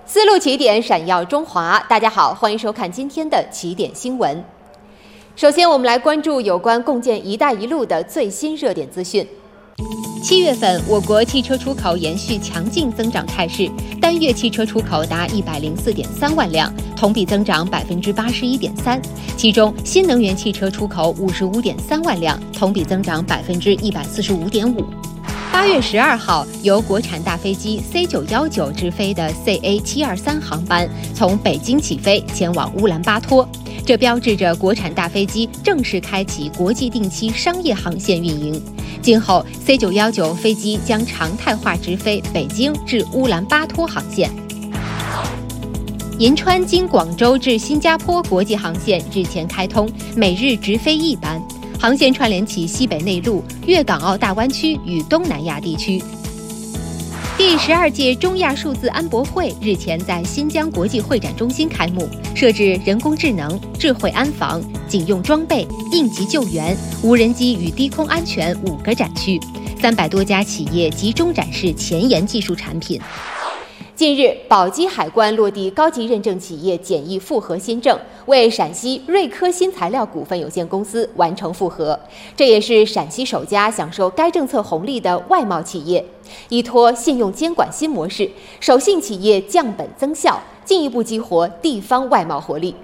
思路起点闪耀中华，大家好，欢迎收看今天的起点新闻。首先，我们来关注有关共建“一带一路”的最新热点资讯。7月份，我国汽车出口延续强劲增长态势，单月汽车出口达104.3万辆，同比增长81.3%。其中，新能源汽车出口55.3万辆，同比增长145.5%。8月12号，由国产大飞机 C919 直飞的 CA723 航班从北京起飞，前往乌兰巴托。这标志着国产大飞机正式开启国际定期商业航线运营。今后 C919 飞机将常态化直飞北京至乌兰巴托航线。银川经广州至新加坡国际航线日前开通，每日直飞1班。航线串联起西北内陆、粤港澳大湾区与东南亚地区。第12届中亚数字安博会日前在新疆国际会展中心开幕，设置人工智能、智慧安防、警用装备、应急救援、无人机与低空安全5个展区，300多家企业集中展示前沿技术产品。近日，宝鸡海关落地高级认证企业检疫复核新政，为陕西瑞科新材料股份有限公司完成复核，这也是陕西首家享受该政策红利的外贸企业。依托信用监管新模式，首信企业降本增效，进一步激活地方外贸活力。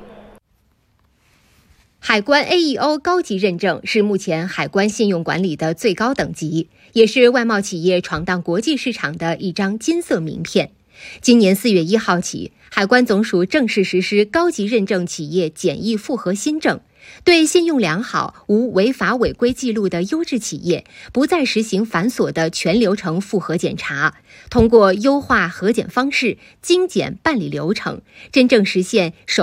海关 AEO 高级认证是目前海关信用管理的最高等级，也是外贸企业闯荡国际市场的一张金色名片。今年4月1号起，海关总署正式实施高级认证企业检疫复核新政，对信用良好、无违法违规记录的优质企业，不再实行繁琐的全流程复核检查，通过优化核检方式、精简办理流程，真正实现首